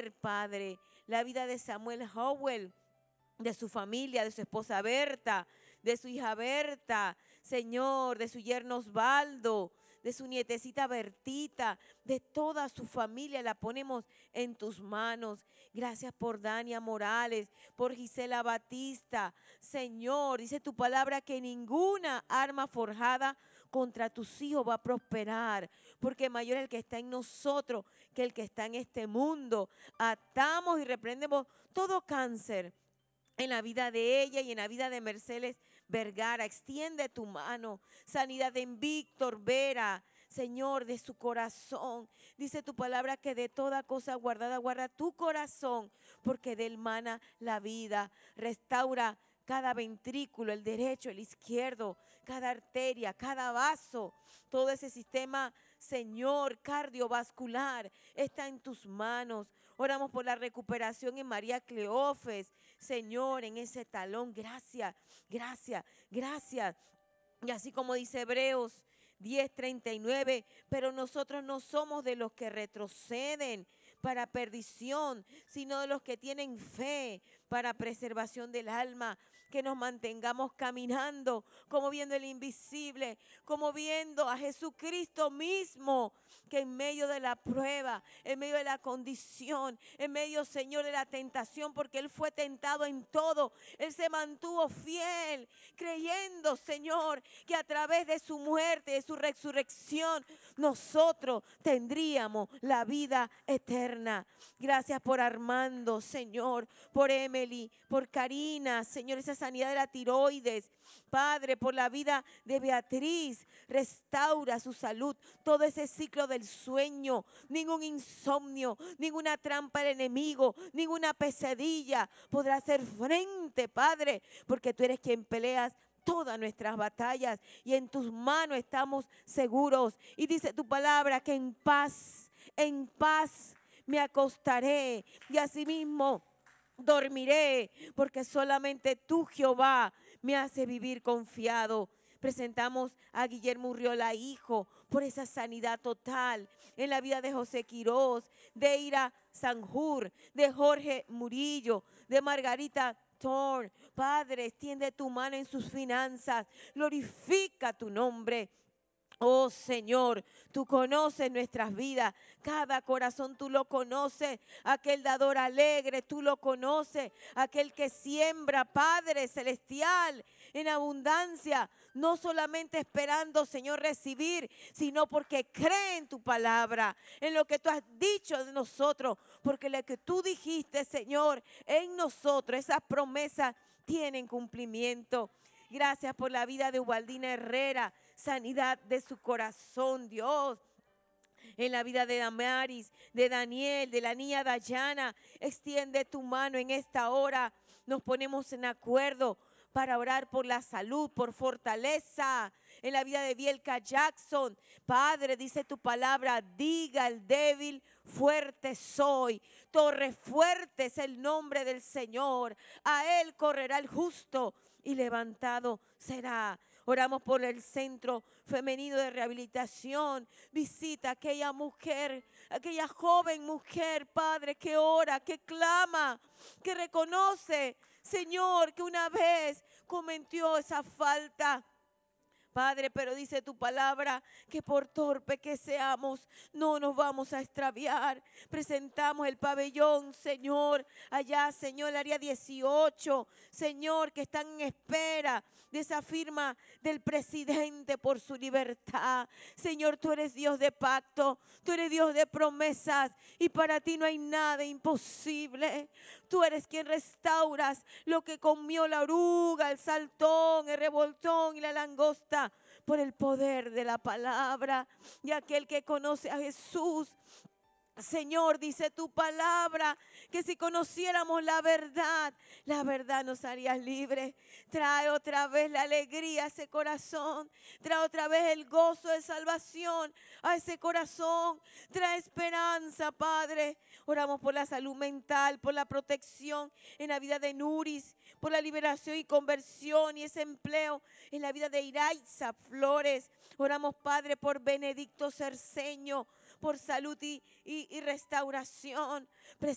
ver, Padre, la vida de Samuel Howell, de su familia, de su esposa Berta, de su hija Berta, Señor, de su yerno Osvaldo, de su nietecita Bertita, de toda su familia, la ponemos en tus manos. Gracias por Dania Morales, por Gisela Batista. Señor, dice tu palabra que ninguna arma forjada contra tus hijos va a prosperar, porque mayor es el que está en nosotros que el que está en este mundo. Atamos y reprendemos todo cáncer en la vida de ella y en la vida de Mercedes Vergara. Extiende tu mano. Sanidad en Víctor Vera, Señor, de su corazón. Dice tu palabra que de toda cosa guardada, guarda tu corazón, porque de él mana la vida. Restaura cada ventrículo, el derecho, el izquierdo, cada arteria, cada vaso, todo ese sistema, Señor, cardiovascular, está en tus manos. Oramos por la recuperación en María Cleofes, Señor, en ese talón. Gracias, gracias, gracias. Y así como dice Hebreos 10:39, pero nosotros no somos de los que retroceden para perdición, sino de los que tienen fe para preservación del alma. Que nos mantengamos caminando, como viendo el invisible, como viendo a Jesucristo mismo, que en medio de la prueba, en medio de la condición, en medio, Señor, de la tentación, porque Él fue tentado en todo, Él se mantuvo fiel, creyendo, Señor, que a través de su muerte, de su resurrección, nosotros tendríamos la vida eterna. Gracias por Armando, Señor, por Emily, por Karina, Señor, esa sanidad de la tiroides. Padre, por la vida de Beatriz, restaura su salud, todo ese ciclo del sueño, ningún insomnio, ninguna trampa del enemigo, ninguna pesadilla podrá hacer frente, Padre, porque tú eres quien peleas todas nuestras batallas y en tus manos estamos seguros. Y dice tu palabra que en paz me acostaré y asimismo dormiré, porque solamente tú, Jehová, me hace vivir confiado. Presentamos a Guillermo Urriola, hijo, por esa sanidad total en la vida de José Quirós, de Ira Sanjur, de Jorge Murillo, de Margarita Thorne. Padre, extiende tu mano en sus finanzas, glorifica tu nombre. Oh Señor, tú conoces nuestras vidas, cada corazón tú lo conoces, aquel dador alegre tú lo conoces, aquel que siembra, Padre celestial, en abundancia, no solamente esperando, Señor, recibir, sino porque cree en tu palabra, en lo que tú has dicho de nosotros, porque lo que tú dijiste, Señor, en nosotros, esas promesas tienen cumplimiento. Gracias por la vida de Ubaldina Herrera, sanidad de su corazón, Dios. En la vida de Damaris, de Daniel, de la niña Dayana, extiende tu mano en esta hora. Nos ponemos en acuerdo para orar por la salud, por fortaleza. En la vida de Bielka Jackson, Padre, dice tu palabra, diga el débil, fuerte soy. Torre fuerte es el nombre del Señor. A él correrá el justo y levantado será. Oramos por el Centro Femenino de Rehabilitación. Visita a aquella mujer, aquella joven mujer, Padre, que ora, que clama, que reconoce, Señor, que una vez cometió esa falta. Padre, pero dice tu palabra que por torpe que seamos, no nos vamos a extraviar. Presentamos el pabellón, Señor, allá, Señor, el área 18, Señor, que están en espera de esa firma del presidente por su libertad. Señor, tú eres Dios de pacto, tú eres Dios de promesas y para ti no hay nada imposible. Tú eres quien restauras lo que comió la oruga, el saltón, el revoltón y la langosta por el poder de la palabra. Y aquel que conoce a Jesús, Señor, dice tu palabra que si conociéramos la verdad nos haría libres. Trae otra vez la alegría a ese corazón. Trae otra vez el gozo de salvación a ese corazón. Trae esperanza, Padre. Oramos por la salud mental, por la protección en la vida de Nuris, por la liberación y conversión y ese empleo en la vida de Iraiza Flores. Oramos, Padre, por Benedicto Cerceño, por salud y restauración.